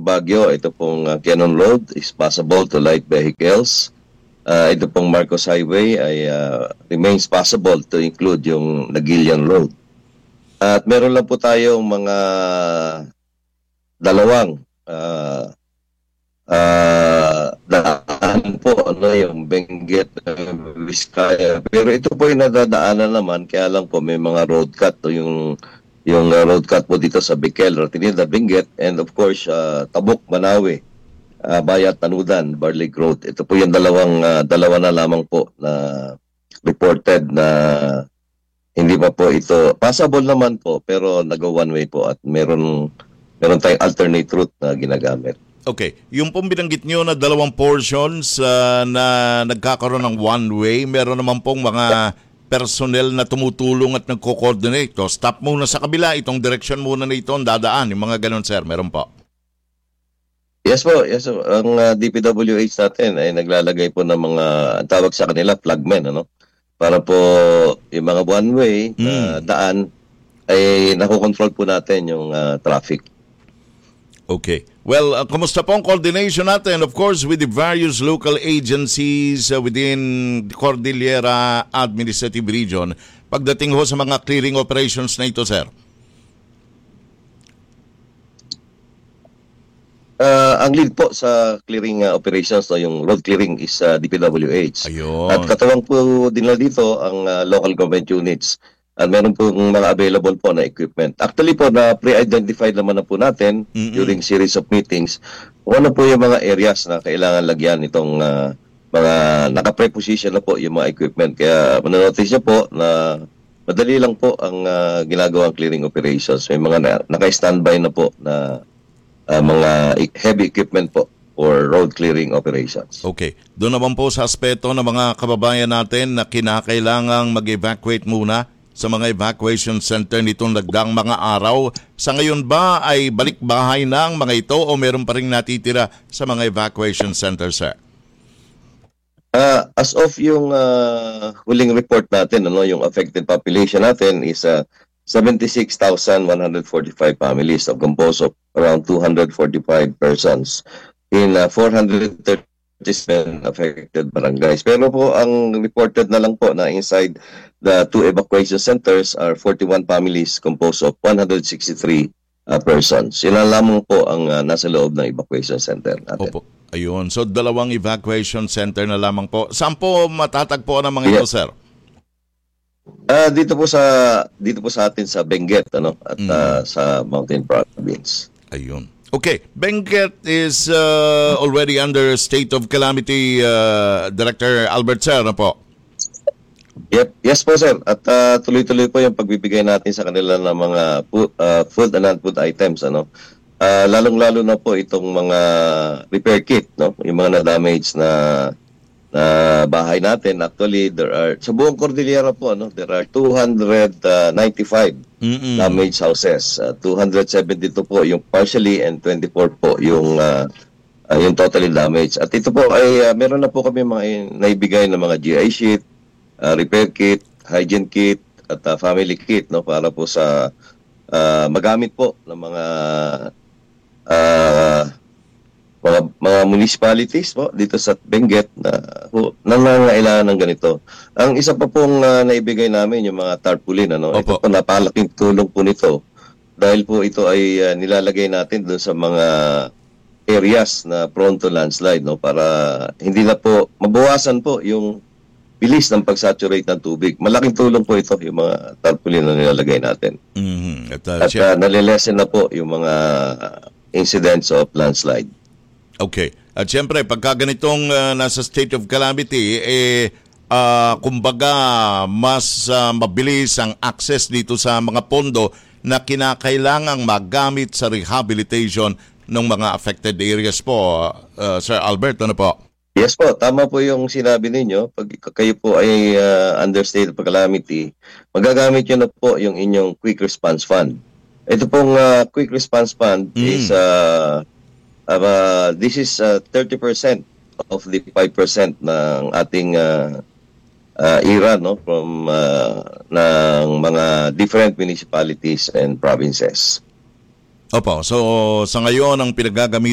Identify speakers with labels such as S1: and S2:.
S1: Baguio, ito pong Quezon Road is passable to light vehicles. Ito pong Marcos Highway ay remains possible to include yung Nagilian Road. At meron lang po tayong mga dalawang daan po, yung Benguet, Vizcaya. Pero ito po yung nadadaanan naman, kaya lang po may mga road cut, yung road cut po dito sa Bicel, Ratinida, Benguet, and of course, Tabuk, Manawi, Bayat, Tanudan, Barley Road. Ito po yung dalawa na lamang po na reported na hindi pa po ito. Passable naman po, pero nag-one way po at meron tayong alternate route na ginagamit.
S2: Okay. Yung pong binanggit nyo na dalawang portions na nagkakaroon ng one-way, meron naman pong mga personnel na tumutulong at nagko-coordinate. So, stop muna sa kabila, itong direction muna na ito ang dadaan. Yung mga ganun, sir. Meron po.
S1: Yes po. Yes po. Ang DPWH natin ay naglalagay po ng mga, tawag sa kanila, flagmen, para po yung mga one-way na daan ay nakokontrol po natin yung traffic.
S2: Okay. Well, kumusta po ang coordination natin, of course, with the various local agencies within the Cordillera Administrative Region pagdating ho sa mga clearing operations na ito, sir?
S1: Ang lead po sa clearing operations, yung road clearing is DPWH.
S2: Ayun.
S1: At katawang po din na dito ang local government units. At meron po mga available po na equipment. Actually po, na pre-identified naman na po natin during series of meetings kung ano po yung mga areas na kailangan lagyan itong mga naka-preposition na po yung mga equipment. Kaya mananotice niyo po na madali lang po ang ginagawang clearing operations. May mga naka-standby na po na mga heavy equipment po for road clearing operations.
S2: Okay. Doon naman po sa aspeto ng mga kababayan natin na kinakailangang mag-evacuate muna sa mga evacuation center nitong nagdaang mga araw. Sa ngayon ba ay balik bahay na ang mga ito o meron pa rin natitira sa mga evacuation center, sir?
S1: As of yung huling report natin, yung affected population natin is 76,145 families composed of around 245 persons in 437 affected barangays. Pero po ang reported na lang po na inside the two evacuation centers are 41 families composed of 163 persons. Yun lang lamang po ang nasa loob ng evacuation center natin.
S2: Opo. Ayun. So, dalawang evacuation center na lamang po. Saan po matatagpuan ang mga ito, sir?
S1: Dito po sa atin sa Benguet, at sa Mountain Province.
S2: Ayun. Okay, Benguet is already under state of calamity, Director Albert, sir, po?
S1: Yep. Yes po, sir. At tuloy-tuloy po yung pagbibigay natin sa kanila ng mga food and non-food items. Lalong-lalo na po itong mga repair kit, yung mga na-damage na bahay natin. Actually, there are, sa buong Cordillera po, there are 295 damaged houses. 272 po yung partially and 24 po yung totally damaged. At ito po ay meron na po kami mga naibigay na mga GI sheet, repair kit, hygiene kit, at family kit, para po sa magamit po ng mga municipalities po dito sa Benguet na nangangailangan ng ganito. Ang isa pa pong naibigay namin yung mga tarpaulin. Ito po, napalaking tulong po nito dahil po ito ay nilalagay natin doon sa mga areas na prone to landslide, para hindi na po mabawasan po yung bilis ng pag-saturate ng tubig. Malaking tulong po ito yung mga tarpaulin na nilalagay natin. At nalilesen na po yung mga incidents of landslide.
S2: Okay. At siyempre, pagka ganitong nasa state of calamity, kumbaga, mas mabilis ang access dito sa mga pondo na kinakailangang magamit sa rehabilitation ng mga affected areas po. Sir Albert, ano po?
S1: Yes po, tama po yung sinabi ninyo. Pag kayo po ay under state of calamity, magagamit nyo na po yung inyong Quick Response Fund. Ito pong Quick Response Fund is this is 30% of the 5% ng ating IRA from ng mga different municipalities and provinces.
S2: Opo, so sa ngayon ang pinagagamit